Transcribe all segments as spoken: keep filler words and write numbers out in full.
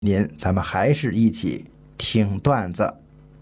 您咱们还是一起听段子。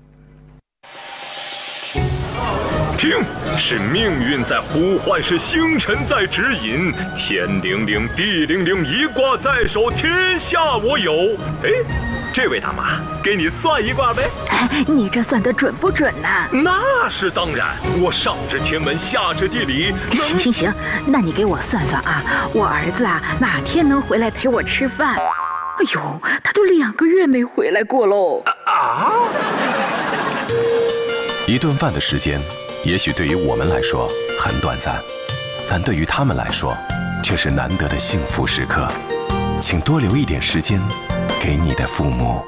听，是命运在呼唤，是星辰在指引。天灵灵，地灵灵，一卦在手，天下我有。哎，这位大妈，给你算一卦呗。 哎，你这算得准不准呢？ 那是当然，我上知天文，下知地理。 行行行，那你给我算算啊，我儿子啊哪天能回来陪我吃饭？哎呦，他都两个月没回来过喽。 啊！ 一顿饭的时间，也许对于我们来说很短暂，但对于他们来说，却是难得的幸福时刻。请多留一点时间给你的父母。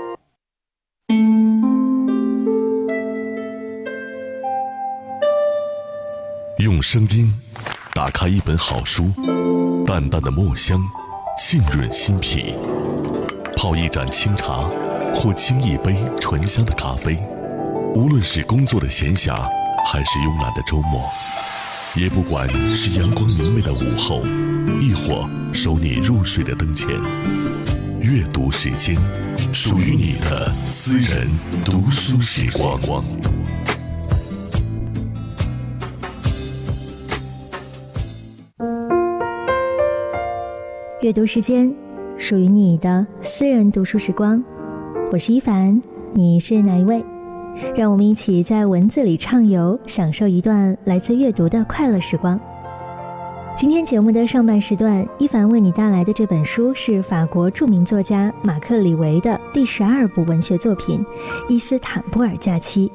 用声音打开一本好书，淡淡的墨香浸润心脾，泡一盏清茶或沏一杯醇香的咖啡。无论是工作的闲暇还是慵懒的周末，也不管是阳光明媚的午后，亦或收你入睡的灯前，阅读时间，属于你的私人读书时光。 阅读时间，属于你的私人读书时光。我是一凡，你是哪一位？让我们一起在文字里畅游，享受一段来自阅读的快乐时光。今天节目的上半时段，一凡为你带来的这本书是法国著名作家马克·李维的第十二部文学作品《伊斯坦布尔假期》。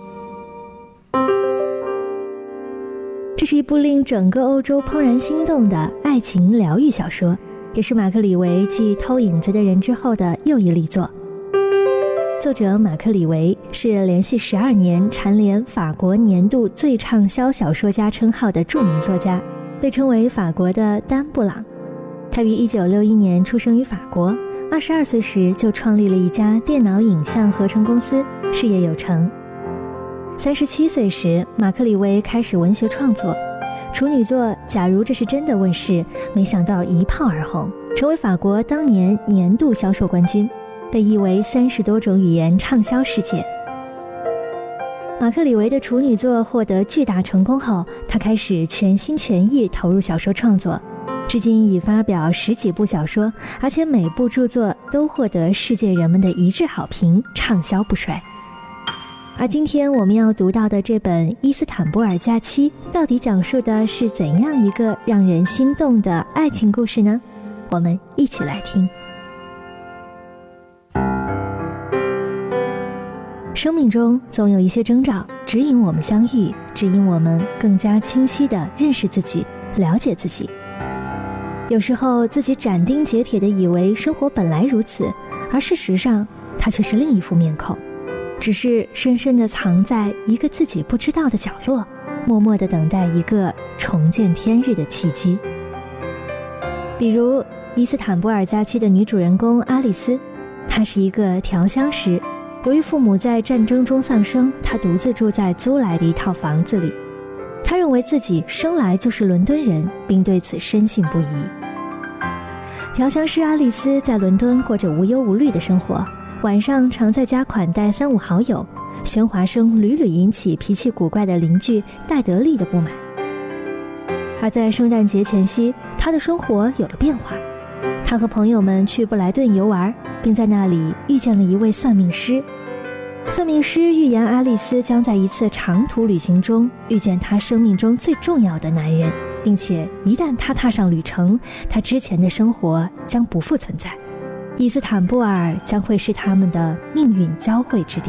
这是一部令整个欧洲怦然心动的爱情疗愈小说，也是马克·李维继《偷影子的人》之后的又一力作。作者马克·李维是连续十二年蝉联法国年度最畅销小说家称号的著名作家，被称为法国的丹布朗。他于一九六一年出生于法国，二十二岁时就创立了一家电脑影像合成公司，事业有成。三十七岁时，马克·李维开始文学创作，处女作《假如这是真的》问世，没想到一炮而红，成为法国当年年度销售冠军，被译为三十多种语言，畅销世界。马克·李维的处女作获得巨大成功后，他开始全心全意投入小说创作，至今已发表十几部小说，而且每部著作都获得世界人们的一致好评，畅销不衰。而今天我们要读到的这本《伊斯坦布尔假期》到底讲述的是怎样一个让人心动的爱情故事呢？我们一起来听。生命中总有一些征兆指引我们相遇，指引我们更加清晰地认识自己，了解自己。有时候自己斩钉截铁地以为生活本来如此，而事实上它却是另一副面孔，只是深深地藏在一个自己不知道的角落，默默地等待一个重见天日的契机。比如《伊斯坦布尔假期》的女主人公阿丽丝，她是一个调香师，由于父母在战争中丧生，她独自住在租来的一套房子里。她认为自己生来就是伦敦人，并对此深信不疑。调香师阿丽丝在伦敦过着无忧无虑的生活，晚上常在家款待三五好友，喧哗声屡屡引起脾气古怪的邻居戴德利的不满。而在圣诞节前夕，他的生活有了变化。他和朋友们去布莱顿游玩，并在那里遇见了一位算命师。算命师预言阿丽丝将在一次长途旅行中遇见她生命中最重要的男人，并且一旦她踏上旅程，她之前的生活将不复存在，伊斯坦布尔将会是他们的命运交汇之地。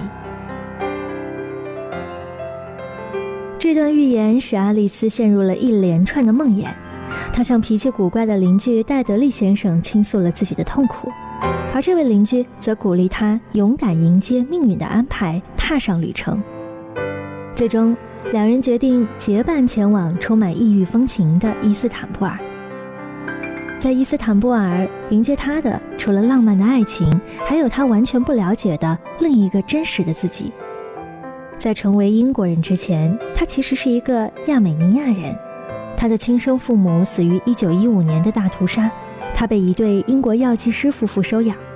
这段预言使阿丽丝陷入了一连串的梦魇，她向脾气古怪的邻居戴德利先生倾诉了自己的痛苦，而这位邻居则鼓励她勇敢迎接命运的安排，踏上旅程。最终，两人决定结伴前往充满异域风情的伊斯坦布尔。在伊斯坦布尔，迎接他的除了浪漫的爱情，还有他完全不了解的另一个真实的自己。在成为英国人之前，他其实是一个亚美尼亚人。他的亲生父母死于一九一五年的大屠杀，他被一对英国药剂师夫妇收养。